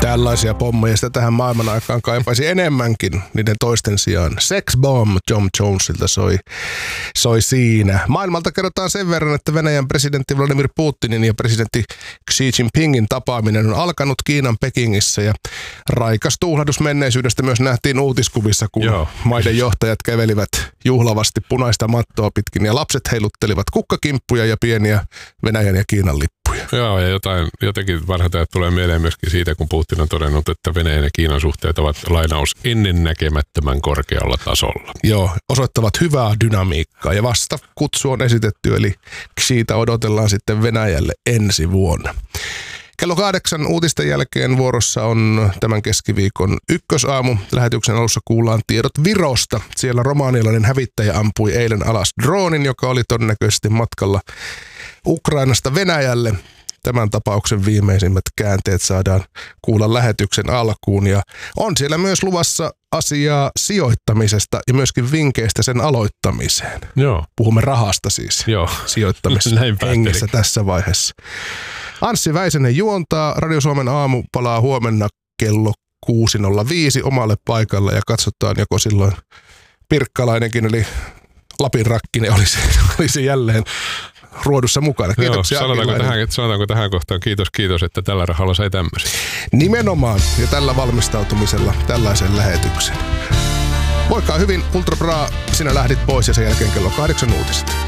Tällaisia pommeja sitä tähän maailman aikaan kaipaisi enemmänkin niiden toisten sijaan. Sex Bomb Tom Jonesilta soi siinä. Maailmalta kerrotaan sen verran, että Venäjän presidentti Vladimir Putinin ja presidentti Xi Jinpingin tapaaminen on alkanut Kiinan Pekingissä ja raikas tuhlahdus menneisyydestä myös nähtiin uutiskuvissa, kun maiden johtajat kävelivät juhlavasti punaista mattoa pitkin ja lapset heiluttelivat kukkakimppuja ja pieniä Venäjän ja Kiinan lippuja. Joo, ja jotenkin vanhat ajat tulee mieleen myöskin siitä, kun Putin on todennut, että Venäjän ja Kiinan suhteet ovat lainaus ennennäkemättömän korkealla tasolla. Joo, osoittavat hyvää dynamiikkaa ja vasta kutsu on esitetty, eli siitä odotellaan sitten Venäjälle ensi vuonna. Kello 8 uutisten jälkeen vuorossa on tämän keskiviikon ykkösaamu. Lähetyksen alussa kuullaan tiedot Virosta. Siellä romanialainen hävittäjä ampui eilen alas droonin, joka oli todennäköisesti matkalla Ukrainasta Venäjälle. Tämän tapauksen viimeisimmät käänteet saadaan kuulla lähetyksen alkuun. Ja on siellä myös luvassa asiaa sijoittamisesta ja myöskin vinkkeistä sen aloittamiseen. Joo. Puhumme rahasta siis. Joo. Sijoittamisessa tässä vaiheessa. Anssi Väisänen juontaa. Radio Suomen aamu palaa huomenna kello 6.05 omalle paikalle ja katsotaan, joko silloin Pirkkalainenkin, eli Lapin Rakkinen olisi jälleen ruodussa mukana. Kiitoksia. Sanotaanko tähän kohtaan kiitos, että tällä rahalla sai tämmöisiä. Nimenomaan ja tällä valmistautumisella tällaisen lähetyksen. Voikaa hyvin, Ultra Bra, sinä lähdit pois ja sen jälkeen kello 8 uutiset.